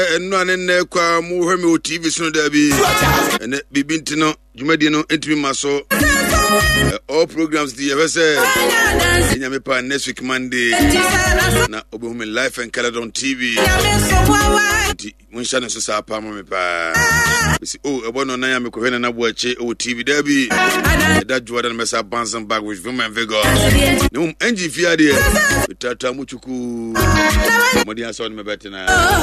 no ane kwa mu hwe me o TV so da bi ene bibinti no dwumadi no entimi maso all programs the evese enyame pa next week Monday na obohumi live and Caledon TV mun sha no so sa pa mo me pa si ebo no na ya me ko hwe na bo ache o TV da bi da Jordan mesa bouncing back with women vigor no NG fiade tata muchuku modi aso no me betina